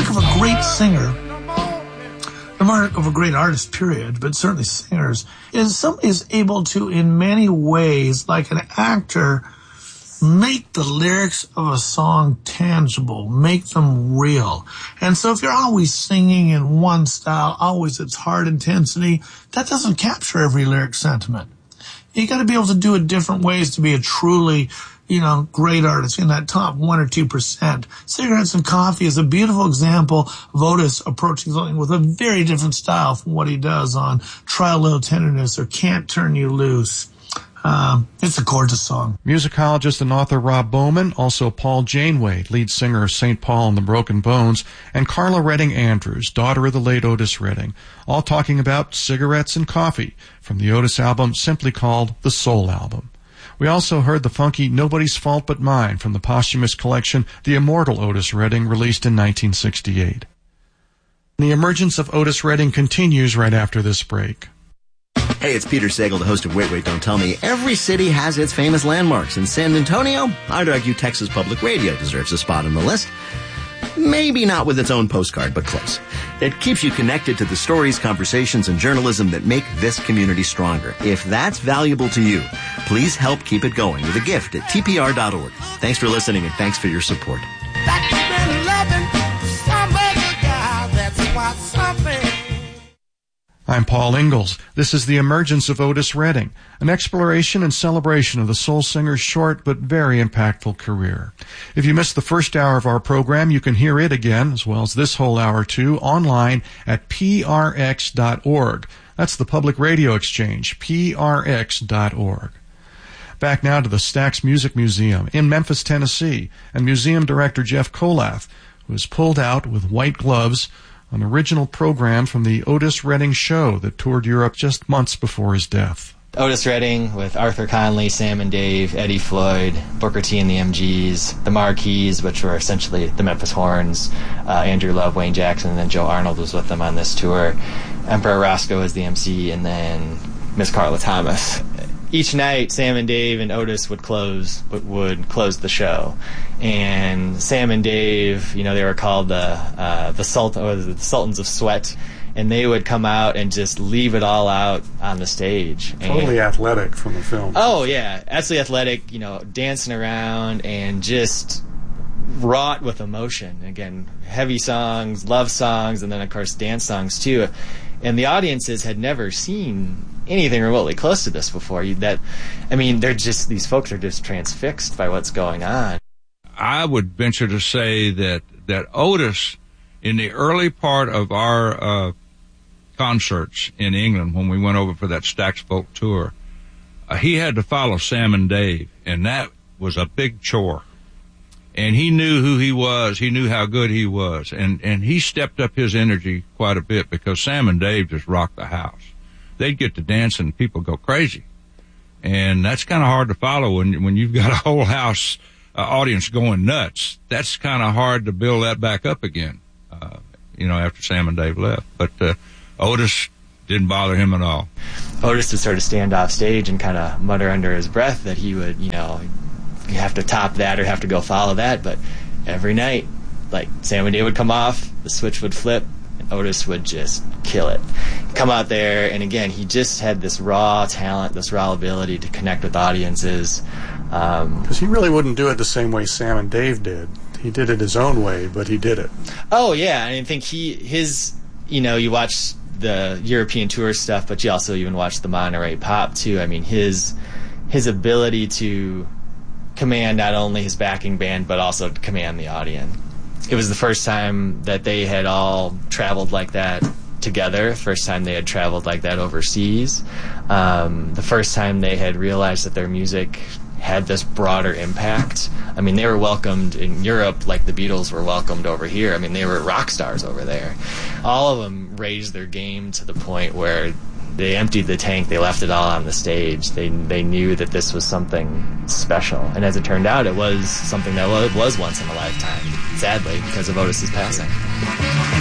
mark of a great singer, the mark of a great artist, period, but certainly singers, is somebody is able to, in many ways, like an actor, make the lyrics of a song tangible, make them real. And so if you're always singing in one style, always it's hard intensity, that doesn't capture every lyric sentiment. You got to be able to do it different ways to be a truly, great artist in that top 1 or 2%. Cigarettes and Coffee is a beautiful example of Otis approaching something with a very different style from what he does on Try a Little Tenderness or Can't Turn You Loose. It's a gorgeous song. Musicologist and author Rob Bowman, also Paul Janeway, lead singer of St. Paul and the Broken Bones, and Carla Redding Andrews, daughter of the late Otis Redding, all talking about Cigarettes and Coffee from the Otis album simply called The Soul Album. We also heard the funky Nobody's Fault But Mine from the posthumous collection The Immortal Otis Redding, released in 1968. The emergence of Otis Redding continues right after this break. Hey, it's Peter Sagal, the host of Wait, Wait, Don't Tell Me. Every city has its famous landmarks. In San Antonio, I'd argue Texas Public Radio deserves a spot on the list. Maybe not with its own postcard, but close. It keeps you connected to the stories, conversations, and journalism that make this community stronger. If that's valuable to you, please help keep it going with a gift at tpr.org. Thanks for listening, and thanks for your support. I'm Paul Ingalls. This is The Emergence of Otis Redding, an exploration and celebration of the soul singer's short but very impactful career. If you missed the first hour of our program, you can hear it again, as well as this whole hour too, online at prx.org. That's the Public Radio Exchange, prx.org. Back now to the Stax Music Museum in Memphis, Tennessee, and museum director Jeff Kolath, who has pulled out with white gloves an original program from the Otis Redding Show that toured Europe just months before his death. Otis Redding with Arthur Conley, Sam and Dave, Eddie Floyd, Booker T and the MGs, the Marquees, which were essentially the Memphis Horns, Andrew Love, Wayne Jackson, and then Joe Arnold was with them on this tour. Emperor Roscoe was the MC, and then Miss Carla Thomas. Each night, Sam and Dave and Otis would close the show, and Sam and Dave, they were called the Sultans of Sweat, and they would come out and just leave it all out on the stage. Totally athletic from the film. Oh yeah, absolutely athletic. Dancing around and just wrought with emotion. Again, heavy songs, love songs, and then of course dance songs too. And the audiences had never seen anything remotely close to this before. These folks are just transfixed by what's going on. I would venture to say that Otis, in the early part of our concerts in England, when we went over for that Stax Folk tour, he had to follow Sam and Dave, and that was a big chore. And he knew who he was. He knew how good he was. And he stepped up his energy quite a bit because Sam and Dave just rocked the house. They'd get to dancing and people go crazy. And that's kind of hard to follow when you've got a whole house audience going nuts. That's kind of hard to build that back up again, after Sam and Dave left. But Otis didn't bother him at all. Otis would sort of stand off stage and kind of mutter under his breath that he would, you have to top that or have to go follow that. But every night, like Sam and Dave would come off, the switch would flip, and Otis would just kill it. Come out there, and again, he just had this raw talent, this raw ability to connect with audiences. Because he really wouldn't do it the same way Sam and Dave did. He did it his own way, but he did it. Oh yeah, I think you watch the European tour stuff, but you also even watch the Monterey Pop too. I mean, his ability to command not only his backing band but also to command the audience. It was the first time that they had all traveled like that together, first time they had traveled like that overseas, the first time they had realized that their music had this broader impact. I mean, they were welcomed in Europe like the Beatles were welcomed over here. I mean, they were rock stars over there. All of them raised their game to the point where they emptied the tank, they left it all on the stage. They knew that this was something special. And as it turned out, it was something that was once in a lifetime, sadly, because of Otis's passing.